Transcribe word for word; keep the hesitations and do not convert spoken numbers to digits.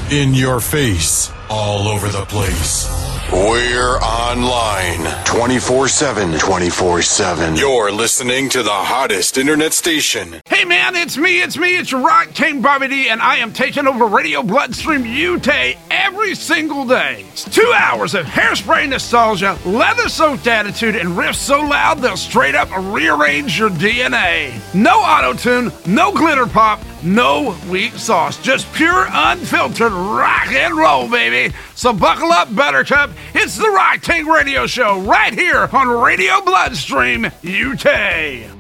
In your face, all over the place. We're online twenty-four seven. twenty-four seven. You're listening to the hottest internet station. Hey man, it's me, it's me, it's your Rock King Bobby D, and I am taking over Radio Bloodstream U T every single day. It's two hours of hairspray nostalgia, leather-soaked attitude, and riffs so loud they'll straight up rearrange your D N A. No auto-tune, no glitter pop, no weak sauce, just pure unfiltered rock and roll, baby. So buckle up, Buttercup. It's the Rock King Radio Show right here on Radio Bloodstream U T.